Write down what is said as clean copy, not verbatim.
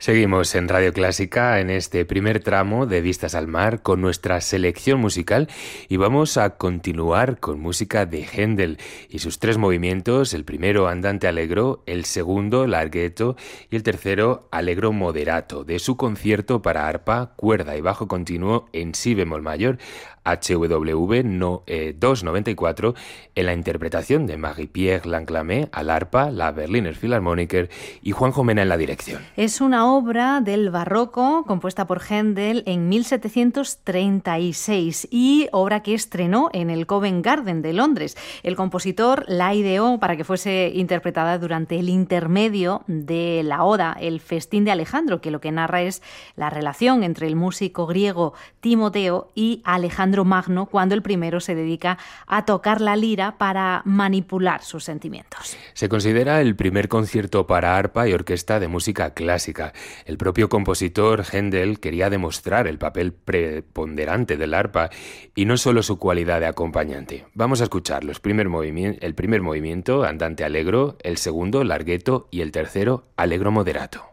Seguimos en Radio Clásica en este primer tramo de Vistas al Mar con nuestra selección musical y vamos a continuar con música de Händel y sus tres movimientos, el primero Andante Allegro, el segundo Larghetto y el tercero Allegro Moderato, de su concierto para arpa, cuerda y bajo continuo en si bemol mayor, HWV 294, en la interpretación de Marie-Pierre Lanclamé al arpa, la Berliner Philharmoniker y Juanjo Mena en la dirección. Es una obra del barroco compuesta por Händel en 1736 y obra que estrenó en el Covent Garden de Londres. El compositor la ideó para que fuese interpretada durante el intermedio de la oda, el Festín de Alejandro, que lo que narra es la relación entre el músico griego Timoteo y Alejandro Magno cuando el primero se dedica a tocar la lira para manipular sus sentimientos. Se considera el primer concierto para arpa y orquesta de música clásica. El propio compositor Händel quería demostrar el papel preponderante del arpa y no solo su cualidad de acompañante. Vamos a escuchar el primer movimiento, Andante Allegro, el segundo Larghetto y el tercero Allegro Moderato.